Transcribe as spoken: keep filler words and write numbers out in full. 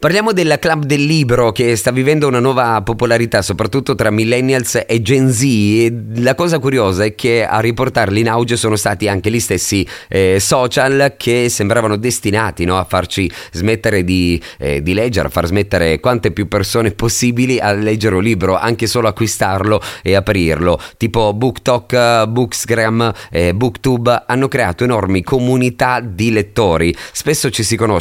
Parliamo del Club del Libro che sta vivendo una nuova popolarità soprattutto tra millennials e Gen Z, e la cosa curiosa è che a riportarli in auge sono stati anche gli stessi eh, social che sembravano destinati, no, a farci smettere di, eh, di leggere, a far smettere quante più persone possibili a leggere un libro, anche solo acquistarlo e aprirlo, tipo BookTok, Bookstagram, eh, Booktube hanno creato enormi comunità di lettori. Spesso ci si conosce